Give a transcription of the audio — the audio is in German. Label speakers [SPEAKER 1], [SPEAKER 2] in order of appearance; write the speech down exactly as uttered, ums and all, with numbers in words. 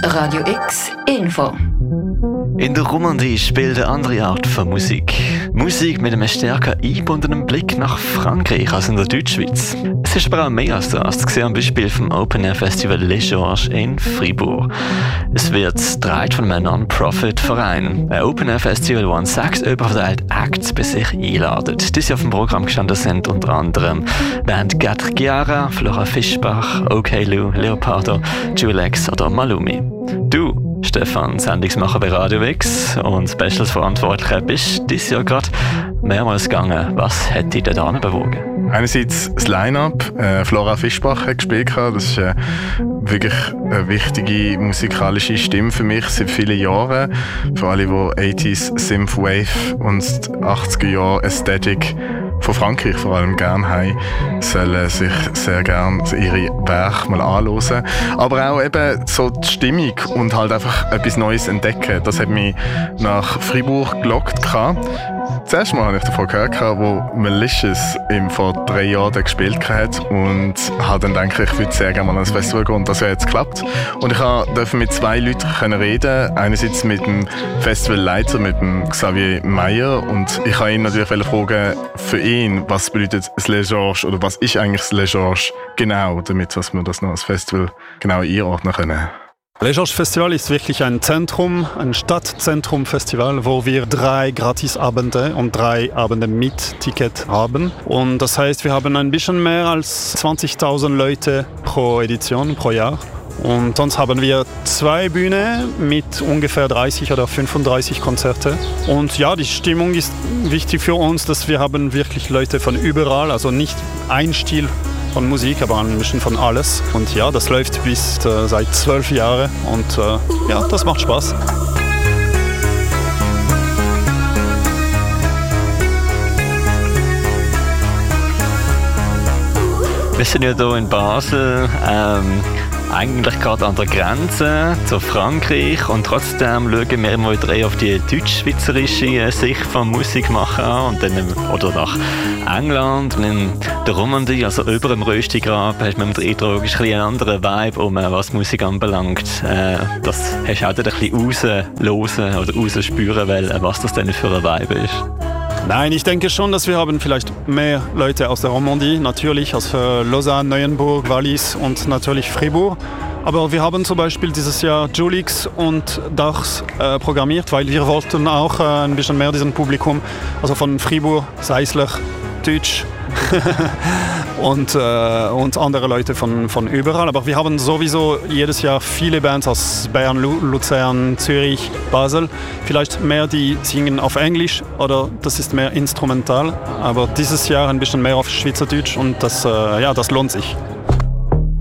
[SPEAKER 1] Radio X Info.
[SPEAKER 2] In der Romandie spielt eine andere Art von Musik. Musik mit einem stärker eingebundenen Blick nach Frankreich als in der Deutschschweiz. Es ist aber auch mehr als das. Das sehen am Beispiel vom Open Air Festival Les Georges in Fribourg. Es wird getragen von einem Non-Profit-Verein. Ein Open Air Festival, das an sechs überverteilte Acts bei sich einladet. Dieses Jahr auf dem Programm gestanden sind unter anderem Band Quatre Chiara, Flora Fischbach, OK Lou, Leopardo, Julex oder Malumi. Du, Stefan, Sendungsmacher bei Radio X und Specials-Verantwortlicher, bist dieses Jahr gerade mehrmals gegangen. Was hat dich da bewogen?
[SPEAKER 3] Einerseits das Line-Up. Äh, Flora Fischbach hat gespielt. Das ist äh, wirklich eine wichtige musikalische Stimme für mich seit vielen Jahren. Für alle, die achtziger Synthwave und achtziger Jahre Ästhetik von Frankreich vor allem gerne haben, sollen sich sehr gerne ihre Werke mal anhören. Aber auch eben so die Stimmung und halt einfach etwas Neues entdecken. Das hat mich nach Fribourg gelockt. Zuerst mal habe ich davon gehört, wo Malicious im vor drei Jahren gespielt hat und habe dann gedacht, ich würde sehr gerne mal an das Festival gehen und das hat jetzt geklappt. Und ich durfte mit zwei Leuten reden. Einerseits mit dem Festivalleiter, mit dem Xavier Meyer, und ich habe ihn natürlich fragen, für ihn, was bedeutet das Les Georges oder was ist eigentlich das Les Georges genau, damit dass wir das noch als Festival genau einordnen können.
[SPEAKER 4] Les Georges Festival ist wirklich ein Zentrum, ein Stadtzentrum-Festival, wo wir drei Gratisabende und drei Abende mit Ticket haben. Und das heißt, wir haben ein bisschen mehr als zwanzigtausend Leute pro Edition, pro Jahr. Und sonst haben wir zwei Bühnen mit ungefähr dreißig oder fünfunddreißig Konzerte. Und ja, die Stimmung ist wichtig für uns, dass wir haben wirklich Leute von überall, also nicht ein Stil von Musik, aber ein bisschen von alles. Und ja, das läuft bis äh, seit zwölf Jahren und äh, ja, das macht Spaß.
[SPEAKER 2] Wir sind ja hier in Basel, ähm, eigentlich gerade an der Grenze zu Frankreich, und trotzdem schauen wir immer wieder eher auf die deutsch-schweizerische Sicht von Musik machen an, und dann, oder nach England und in der Romandie, also über dem Röstigraben, hast man den Eindruck, es ist ein, ein anderer Vibe, um, was Musik anbelangt. Äh, das hast du auch ein bisschen raushören oder rausspüren wollen, was das denn für ein Vibe ist.
[SPEAKER 4] Nein, ich denke schon, dass wir haben vielleicht mehr Leute aus der Romandie, natürlich aus Lausanne, Neuenburg, Wallis und natürlich Fribourg. Aber wir haben zum Beispiel dieses Jahr Julix und Dachs äh, programmiert, weil wir wollten auch äh, ein bisschen mehr diesem Publikum, also von Fribourg, Seisler, Deutsch und, äh, und andere Leute von, von überall. Aber wir haben sowieso jedes Jahr viele Bands aus Bern, Luzern, Zürich, Basel. Vielleicht mehr, die singen auf Englisch oder das ist mehr instrumental. Aber dieses Jahr ein bisschen mehr auf Schweizerdeutsch und das, äh, ja, das lohnt sich.